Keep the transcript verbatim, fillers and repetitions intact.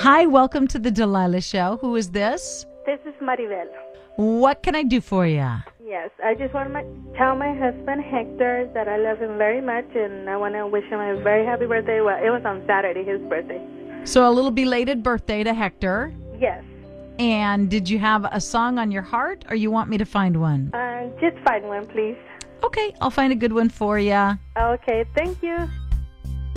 Hi, welcome to the Delilah Show. Who is this? This is Maribel. What can I do for you? Yes, I just want to tell my husband Hector that I love him very much, and I want to wish him a very happy birthday. Well, it was on Saturday, his birthday. So a little belated birthday to Hector. Yes. And did you have a song on your heart, or you want me to find one? Uh, just find one, please. Okay, I'll find a good one for you. Okay, thank you.